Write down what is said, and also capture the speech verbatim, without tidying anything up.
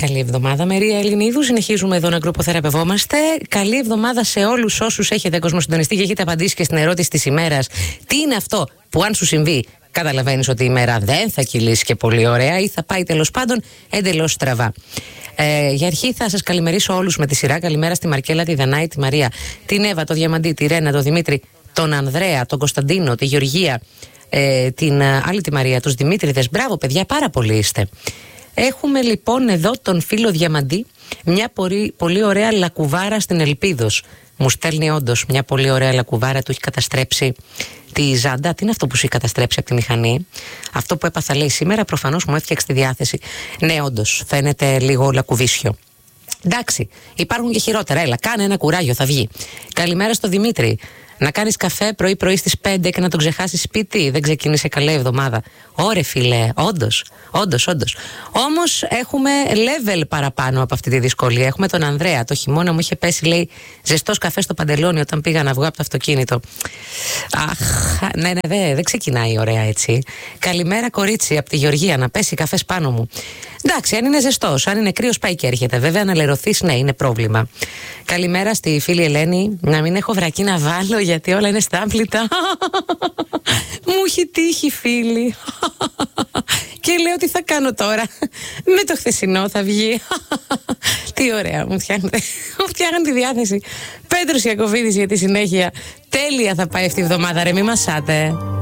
Καλή εβδομάδα, Μερία Ελληνίδου. Συνεχίζουμε εδώ να γκρουποθεραπευόμαστε. Καλή εβδομάδα σε όλους όσους έχετε κοσμοσυντονιστεί και έχετε απαντήσει και στην ερώτηση της ημέρας. Τι είναι αυτό που, αν σου συμβεί, καταλαβαίνεις ότι η ημέρα δεν θα κυλήσει και πολύ ωραία ή θα πάει τέλος πάντων εντελώς στραβά. Ε, για αρχή θα σας καλημερίσω όλους με τη σειρά. Καλημέρα στη Μαρκέλα, τη Δανάη, τη Μαρία, την Εύα, το Διαμαντή, τη Ρένα, τον Δημήτρη, τον Ανδρέα, τον Κωνσταντίνο, τη Γεωργία, ε, την άλλη τη Μαρία, τους Δημήτριδες. Μπράβο, παιδιά, πάρα πολλοί είστε. Έχουμε λοιπόν εδώ τον φίλο Διαμαντή, μια πολύ, πολύ ωραία λακκουβάρα στην Ελπίδος. Μου στέλνει όντως μια πολύ ωραία λακκουβάρα, του έχει καταστρέψει τη Ζάντα. Τι είναι αυτό που σου έχει καταστρέψει από τη μηχανή? Αυτό που έπαθα, λέει, σήμερα, προφανώς μου έφτιαξε τη διάθεση. Ναι, όντως, φαίνεται λίγο λακκουβίσιο. Εντάξει, υπάρχουν και χειρότερα. Έλα, κάνε ένα κουράγιο, θα βγει. Καλημέρα στο Δημήτρη. Να κάνεις καφέ πρωί-πρωί στις πέντε και να τον ξεχάσεις σπίτι. Δεν ξεκίνησε καλή εβδομάδα. Ωρε φίλε, όντως, όντως, όντως. Όμως έχουμε level παραπάνω από αυτή τη δυσκολία. Έχουμε τον Ανδρέα. Το χειμώνα μου είχε πέσει, λέει, ζεστός καφέ στο παντελόνι όταν πήγα να βγω από το αυτοκίνητο. Αχ, ναι, ναι, δεν δε ξεκινάει ωραία έτσι. Καλημέρα, κορίτσι, από τη Γεωργία. Να πέσει καφές πάνω μου. Εντάξει, αν είναι ζεστός, αν είναι κρύος, πάει και έρχεται. Βέβαια, να λερωθείς, ναι, είναι πρόβλημα. Καλημέρα στη φίλη Ελένη. Να μην έχω βρακή να βάλω, γιατί όλα είναι στάμπλητα. Μου έχει τύχει, φίλη. Και λέω τι θα κάνω τώρα. Με το χθεσινό θα βγει. Τι ωραία, μου φτιάχνετε. Μου φτιάχνουν τη διάθεση. Πέτρος Ιακωβίδης για τη συνέχεια. Τέλεια θα πάει αυτή η εβδομάδα, ρε, μη μασάτε.